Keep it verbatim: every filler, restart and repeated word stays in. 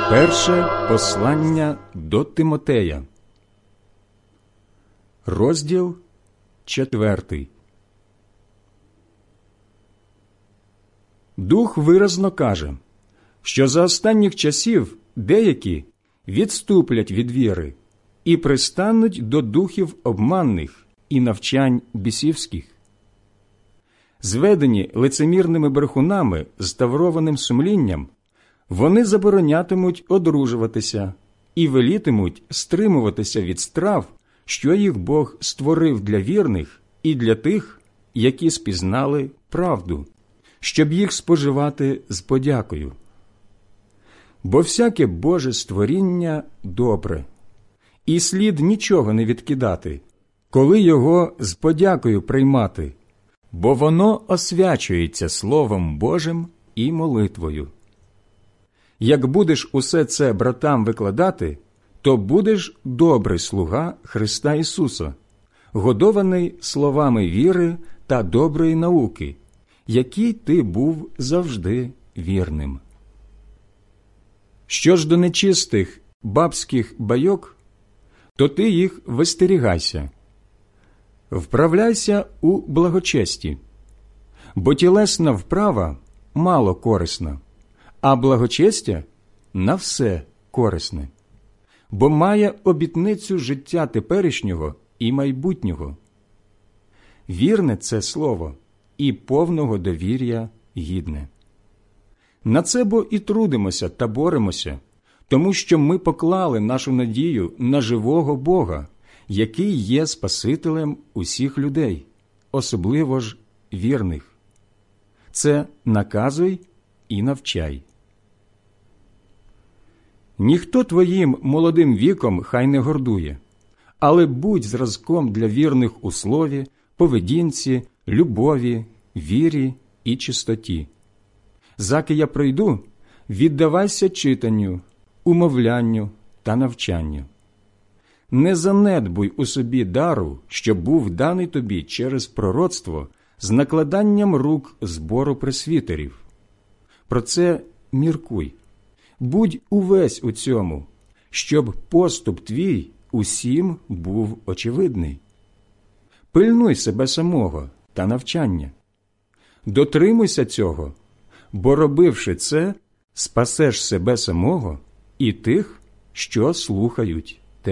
Перше послання до Тимотея, розділ четвертий. Дух виразно каже, що за останніх часів деякі відступлять від віри і пристануть до духів обманних і навчань бісівських. Зведені лицемірними брехунами з таврованим сумлінням, вони заборонятимуть одружуватися і велітимуть стримуватися від страв, що їх Бог створив для вірних і для тих, які спізнали правду, щоб їх споживати з подякою. Бо всяке Боже створіння добре, і слід нічого не відкидати, коли його з подякою приймати, бо воно освячується Словом Божим і молитвою. Як будеш усе це братам викладати, то будеш добрий слуга Христа Ісуса, годований словами віри та доброї науки, якій ти був завжди вірним. Що ж до нечистих бабських байок, то ти їх вистерігайся. Вправляйся у благочесті, бо тілесна вправа мало корисна, а благочестя на все корисне, бо має обітницю життя теперішнього і майбутнього. Вірне це слово і повного довір'я гідне. На це бо і трудимося та боремося, тому що ми поклали нашу надію на живого Бога, який є Спасителем усіх людей, особливо ж вірних. Це наказуй і навчай. Ніхто твоїм молодим віком хай не гордує, але будь зразком для вірних у слові, поведінці, любові, вірі і чистоті. Заки я прийду, віддавайся читанню, умовлянню та навчанню. Не занедбуй у собі дару, що був даний тобі через пророцтво з накладанням рук збору пресвітерів. Про це міркуй. Будь увесь у цьому, щоб поступ твій усім був очевидний. Пильнуй себе самого та навчання. Дотримуйся цього, бо, робивши це, спасеш себе самого і тих, що слухають.